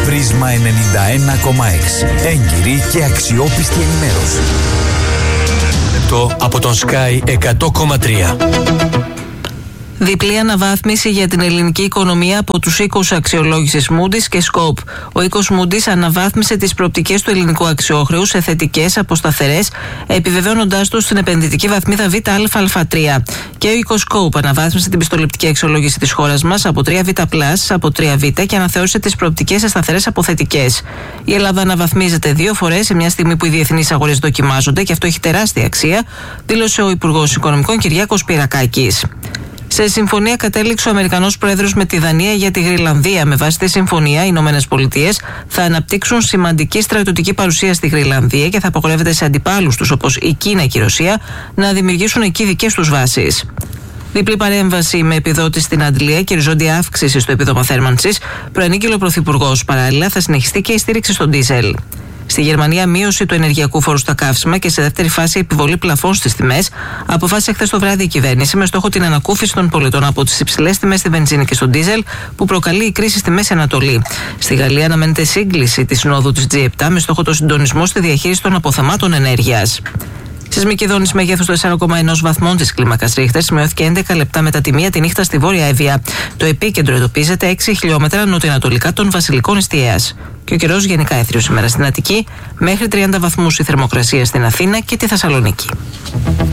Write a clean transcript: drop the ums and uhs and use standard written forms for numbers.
Πρίσμα 91,6. Έγκυρη και αξιόπιστη ενημέρωση. Το από τον Sky 100,3. Διπλή αναβάθμιση για την ελληνική οικονομία από τους οίκους αξιολόγησης Moody's και Scope. Ο οίκος Moody's αναβάθμισε τις προοπτικές του ελληνικού αξιόχρεου σε θετικές από σταθερές, επιβεβαιώνοντάς τους στην επενδυτική βαθμίδα ΒΑ3. Και ο οίκος Scope αναβάθμισε την πιστοληπτική αξιολόγηση της χώρας μας από 3Β+, από 3Β και αναθεώρησε τις προοπτικές σε σταθερές από θετικές. Η Ελλάδα αναβαθμίζεται 2 φορές σε μια στιγμή που οι διεθνείς αγορές δοκιμάζονται και αυτό έχει τεράστια αξία, δήλωσε ο Υπουργός Οικονομικών Κυριάκος Πυρακάκης. Σε συμφωνία κατέληξε ο Αμερικανός Πρόεδρος με τη Δανία για τη Γροιλανδία. Με βάση τη συμφωνία, οι Ηνωμένες Πολιτείες θα αναπτύξουν σημαντική στρατιωτική παρουσία στη Γροιλανδία και θα απογορεύεται σε αντιπάλους τους, όπως η Κίνα και η Ρωσία, να δημιουργήσουν εκεί δικές τους βάσεις. Διπλή παρέμβαση με επιδότηση στην Αντλία και οριζόντια αύξηση στο επίδομα θέρμανσης, προανήγγειλε ο Πρωθυπουργός. Παράλληλα, θα συνεχιστεί και η στήριξη στον ντίζελ. Στη Γερμανία, μείωση του ενεργειακού φόρου στα καύσιμα και σε δεύτερη φάση επιβολή πλαφών στις τιμές, αποφάσισε χθες το βράδυ η κυβέρνηση με στόχο την ανακούφιση των πολιτών από τις υψηλές τιμές στη βενζίνη και στον ντίζελ που προκαλεί η κρίση στη Μέση Ανατολή. Στη Γαλλία αναμένεται σύγκληση της συνόδου της G7 με στόχο το συντονισμό στη διαχείριση των αποθεμάτων ενέργειας. Σεισμική δόνηση μεγέθους 4,1 βαθμών της κλίμακας Ρίχτερ σημειώθηκε 11 λεπτά μετά τη 1 τη νύχτα στη Βόρεια Εύβοια. Το επίκεντρο εντοπίζεται 6 χιλιόμετρα νοτιοανατολικά των Βασιλικών Ιστιαίας. Και ο καιρός γενικά έθριος σήμερα στην Αττική, μέχρι 30 βαθμούς η θερμοκρασία στην Αθήνα και τη Θεσσαλονίκη.